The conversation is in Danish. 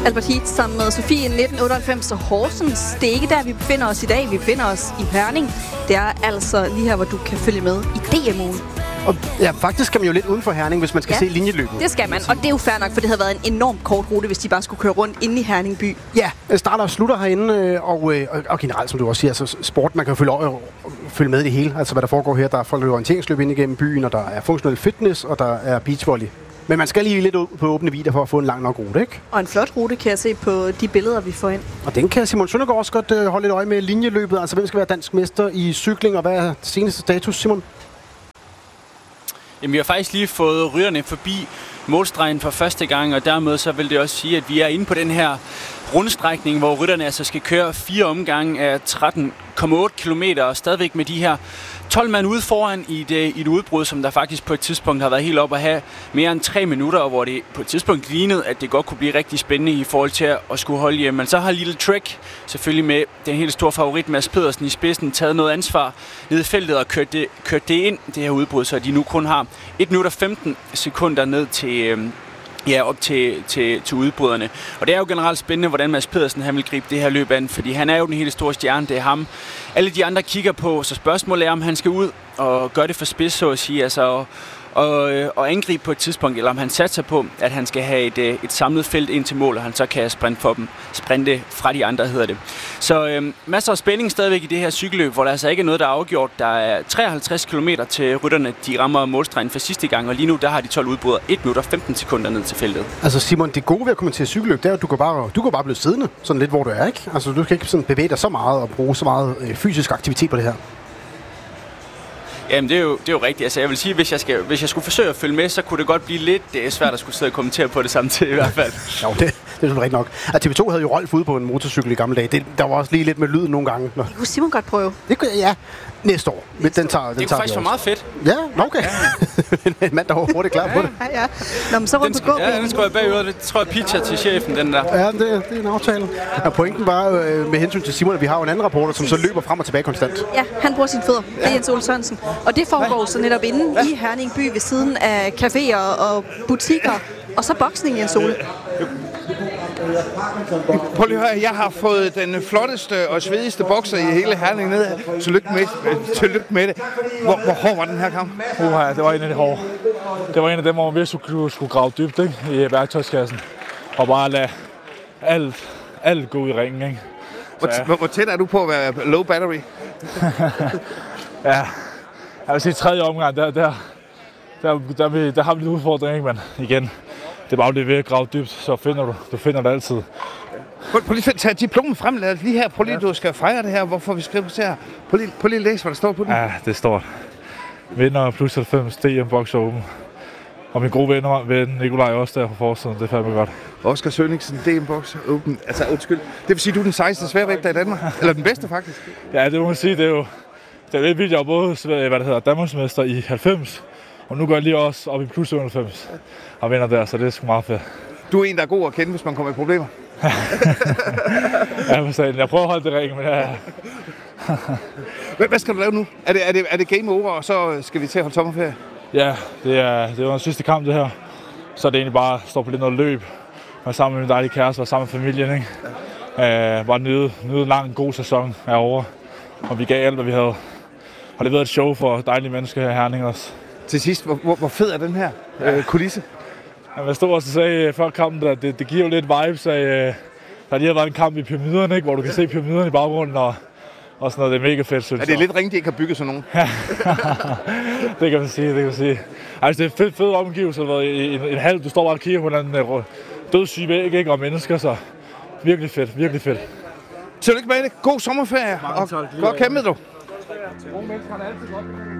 Albert Heat sammen med Sofie 1998 og Horsens. Det er ikke der, vi befinder os i dag. Vi befinder os i Herning. Det er altså lige her, hvor du kan følge med i DM-ugen. Og ja, faktisk kan man jo lidt uden for Herning, hvis man skal se linjeløbet. Det skal man, og det er jo fair nok, for det havde været en enormt kort rute, hvis de bare skulle køre rundt inde i Herning by. Ja, starter og slutter herinde, og generelt, som du også siger, altså sport, man kan følge med i det hele. Altså hvad der foregår her, der er folk, der orienteringsløb ind igennem byen, og der er funktionel fitness, og der er beachvolley. Men man skal lige lidt ud på åbne vidder for at få en lang nok rute, ikke? Og en flot rute kan jeg se på de billeder, vi får ind. Og den kan Simon Søndergaard også godt holde lidt øje med linjeløbet. Altså hvem skal være dansk mester i cykling, og hvad er seneste status, Simon? Jamen, vi har faktisk lige fået rytterne forbi målstregen for første gang, og dermed så vil det også sige, at vi er inde på den her rundstrækning, hvor rytterne altså skal køre 4 omgange af 13,8 kilometer, og stadigvæk med de her 12 mand ude foran i et udbrud, som der faktisk på et tidspunkt har været helt op at have mere end 3 minutter, og hvor det på et tidspunkt lignede, at det godt kunne blive rigtig spændende i forhold til at skulle holde hjem. Men så har Little Trek selvfølgelig med den helt store favorit Mads Pedersen i spidsen taget noget ansvar ned i feltet og kørt det ind, det her udbrud, så de nu kun har 1 minut og 15 sekunder ned til op til udbryderne. Og det er jo generelt spændende, hvordan Mads Pedersen han vil gribe det her løb an, fordi han er jo den helt store stjerne, det er ham. Alle de andre kigger på, så spørgsmålet er, om han skal ud og gøre det for spids, så at sige, altså og angribe på et tidspunkt, eller om han satser på, at han skal have et samlet felt ind til mål, og han så kan sprinte fra de andre, hedder det. Så masser af spænding stadigvæk i det her cykelløb, hvor der altså ikke er noget, der er afgjort. Der er 53 km til rytterne, de rammer målstregen for sidste gang, og lige nu der har de 12 udbrydere 1 minut og 15 sekunder ned til feltet. Altså Simon, det gode ved at kommentere cykelløb, det er, at du kan bare blive siddende, sådan lidt hvor du er, ikke? Altså du kan ikke sådan bevæge dig så meget og bruge så meget fysisk aktivitet på det her. Jamen, det er jo rigtigt. Altså, jeg vil sige, hvis jeg skulle forsøge at følge med, så kunne det godt blive lidt svært at skulle sidde og kommentere på det samtidig i hvert fald. Jo, det er selvfølgelig rigtigt nok. Altså, TV2 havde jo Rolf ude på en motorcykel i gamle dage. Der var også lige lidt med lyden nogle gange. Det kunne Simon godt prøve. Det kunne jeg, ja. Næste år. Men den tager det er faktisk for meget fedt. Ja, okay. En mand, der var hurtigt klar på det. Ja. Nå, men så rundt på gåben. Ja, den skal jeg bagud. Det tror jeg pitcher til chefen, den der. Ja, det er en aftale. Og pointen var med hensyn til Simon, at vi har jo en anden rapporter, som så løber frem og tilbage konstant. Ja, han bruger sine fødder. Det er Jens Ole Sørensen. Og det foregår så netop inde i Herning by ved siden af caféer og butikker. Og så boksning, Jens Ole. Prøv lige at høre, jeg har fået den flotteste og svedigste bokser i hele Herning ned. Tillykke med det. Hvor hård var den her kamp? Det var en af de hårde. Det var en af dem, hvor man virkelig skulle grave dybt, ikke? I værktøjskassen. Og bare lade alt gå ud i ringen, ikke? Hvor tæt er du på at være low battery? Ja, jeg vil sige 3. omgang, der har vi lidt udfordring, ikke? Men igen, det er bare det ved at grave dybt, så du finder det altid. Prøv lige at tage diplomen frem, lad lige her. Prøv lige, du skal fejre det her. Hvorfor vi skriver til her? Prøv lige at læse, hvad der står på den. Ja, det står vinder plus 90 DM Box Open. Og min gode ven Nikolaj også der på forsiden, det er fandme godt. Oscar Sønningsen, DM Box Open. Altså, undskyld. Det vil sige, du er den 16. sværvægter i Danmark? Eller den bedste, faktisk? Ja, det må man sige. Det er lidt vildt, jeg var både Danmarksmester i 90, og nu går jeg lige også op i plus 90 og vinder der, så det er sgu meget fedt. Du er en, der er god at kende, hvis man kommer i problemer. Ja, jeg prøver at holde det rent, men ja. Hvad skal du lave nu? Er det game over, og så skal vi til at holde sommerferie? Ja, det er den sidste kamp, det her. Så er det egentlig bare at stå på lidt noget løb. Være sammen med min dejlige kæreste og sammen med familien, ikke? Bare nyde en lang, god sæson herovre. Og vi gav alt, hvad vi havde. Og det har været et show for dejlige mennesker her i Herning også. Til sidst, hvor fed er den her kulisse? Jeg stod også og sagde før kampen, at det giver jo lidt vibes af... Der lige har været en kamp i pyramiderne, ikke? Hvor du kan se pyramiderne i baggrunden og sådan noget. Det er mega fedt, synes jeg. Det er lidt ringe, de ikke har bygget sådan nogen. Det kan man sige, Altså, det er fed omgivelse. En halv, du står bare og kigger på en dødssyg væg, ikke? Og mennesker, så virkelig fedt. Tillykke med det. God sommerferie, og godt kæmpet, du. Unge mennesker har altid godt.